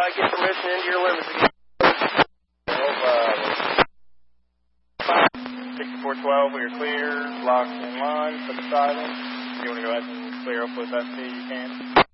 get permission into your limits again. 6412, we are clear, locked in line for the silence. If you want to go ahead and clear up with that speed, you can.